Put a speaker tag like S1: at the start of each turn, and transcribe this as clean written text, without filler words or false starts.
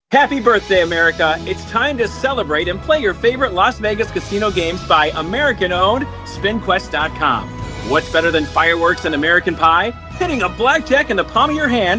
S1: Happy birthday, America. It's time to celebrate and play your favorite Las Vegas casino games by American-owned SpinQuest.com. What's better than fireworks and American pie? Hitting a blackjack in the palm of your hand